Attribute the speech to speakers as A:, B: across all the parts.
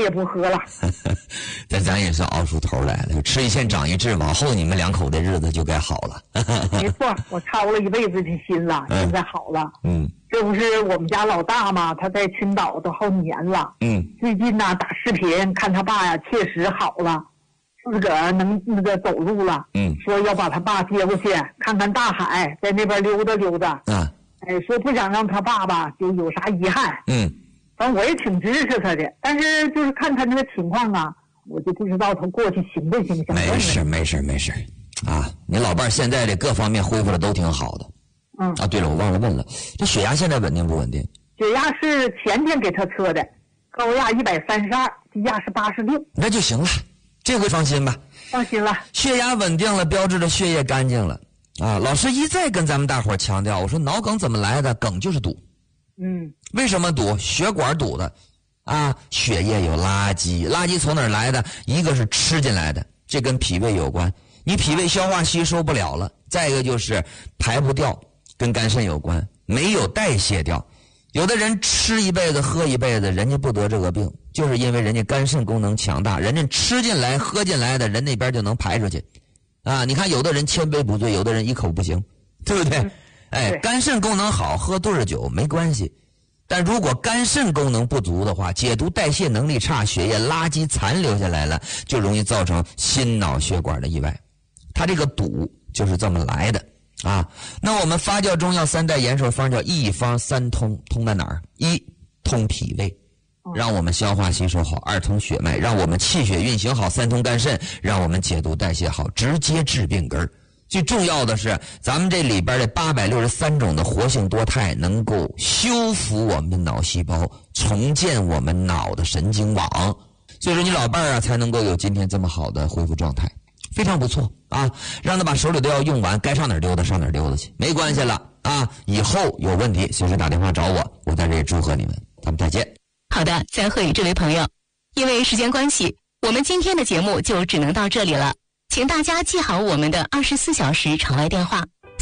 A: 也不喝了。
B: 但咱也是熬出头来了，吃一堑长一智，往后你们两口的日子就该好了。
A: 没错，我操了一辈子的心了，现在好了。这不是我们家老大嘛，他在青岛都好几年了。最近呢打视频看他爸呀，确实好了，自个儿能那个走路了。说要把他爸接过去看看大海，在那边溜达溜达。说不想让他爸爸就有啥遗憾。反正我也挺支持他的，但是就是看他那个情况啊，我就不知道他过去行不行。
B: 没事啊，你老伴现在的各方面恢复的都挺好的。对了，我忘了问了，这血压现在稳定不稳定？
A: 血压是前天给他测的，高压132，低压是86。
B: 那就行了，这回放心吧。
A: 放心了，
B: 血压稳定了，标志着血液干净了。老师一再跟咱们大伙儿强调，我说脑梗怎么来的？梗就是堵。为什么堵？血管堵的血液有垃圾，垃圾从哪儿来的？一个是吃进来的，这跟脾胃有关，你脾胃消化吸收不了了；再一个就是排不掉，跟肝肾有关，没有代谢掉。有的人吃一辈子喝一辈子，人家不得这个病，就是因为人家肝肾功能强大，人家吃进来喝进来的，人那边就能排出去。你看有的人千杯不醉，有的人一口不行，对不对？肝肾功能好，喝多少酒没关系。但如果肝肾功能不足的话，解毒代谢能力差，血液垃圾残留下来了，就容易造成心脑血管的意外。它这个堵就是这么来的那我们发酵中药3代延寿方叫一方三通，通在哪儿？一，通脾胃，让我们消化吸收好；二，通血脉，让我们气血运行好；三，通肝肾，让我们解毒代谢好，直接治病根儿。最重要的是，咱们这里边的863种的活性多肽能够修复我们的脑细胞，重建我们脑的神经网，所以说你老伴儿才能够有今天这么好的恢复状态，非常不错让他把手里的药用完，该上哪儿溜达上哪儿溜达去，没关系了以后有问题随时打电话找我，我在这里祝贺你们，咱们再见。
C: 好的，再会这位朋友，因为时间关系，我们今天的节目就只能到这里了。请大家记好我们的24小时场外电话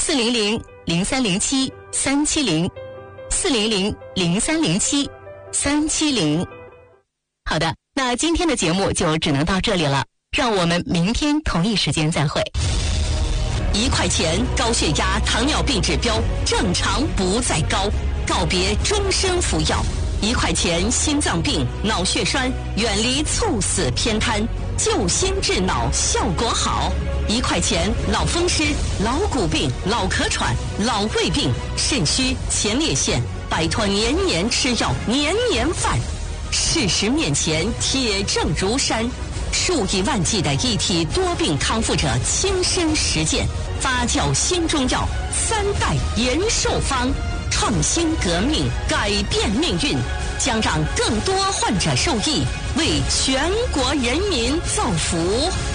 C: ：400-0307-370，400-0307-370。好的，那今天的节目就只能到这里了，让我们明天同一时间再会。
D: 1块钱高血压、糖尿病指标正常不再高，告别终身服药。1块钱心脏病、脑血栓，远离猝死偏瘫，救心治脑效果好。1块钱脑风湿、老骨病、脑壳喘、老胃病、肾虚、前列腺，摆脱年年吃药、年年犯。事实面前铁证如山，数以万计的一体多病康复者亲身实践，发酵新中药3代延寿方，创新革命，改变命运，将让更多患者受益，为全国人民造福。